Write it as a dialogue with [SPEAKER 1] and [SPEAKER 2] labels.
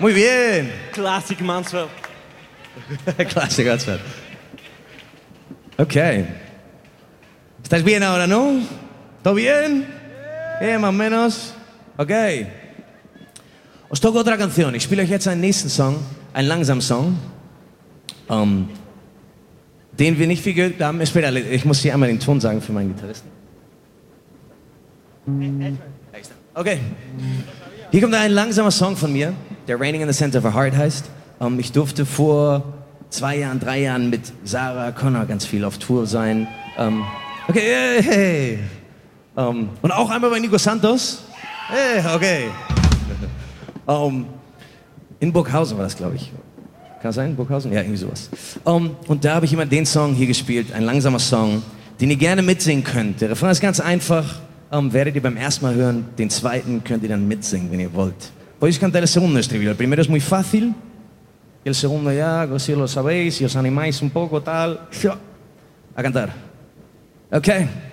[SPEAKER 1] Muy bien.
[SPEAKER 2] Clássico Mansfeld.
[SPEAKER 1] Clásico Mansfeld. Ok. ¿Estáis bien ahora, no? ¿Todo bien? Bien, más o menos. Ok. Os toco otra canción. Ich spiele euch jetzt einen nächsten Song, einen langsamen Song, den wir nicht viel geübt haben. Espera, ich muss hier einmal den Ton sagen für meinen Gitarristen. Okay. Hier kommt ein langsamer Song von mir, der Raining in the Center of a Heart heißt. Ich durfte vor 2 Jahren, 3 Jahren mit Sarah Connor ganz viel auf Tour sein. Okay, hey. Und auch einmal bei Nico Santos. Hey, okay. In Burghausen war das, glaube ich. Kann das sein? Burghausen? Ja, irgendwie sowas. Und da habe ich immer den Song hier gespielt, ein langsamer Song, den ihr gerne mitsingen könnt. Der Refrain ist ganz einfach, werdet ihr beim ersten Mal hören. Den zweiten könnt ihr dann mitsingen, wenn ihr wollt. Podéis cantar el segundo estribillo. El primero es muy fácil. Y el segundo ya, si lo sabéis, si os animáis un poco, tal. A cantar. Okay.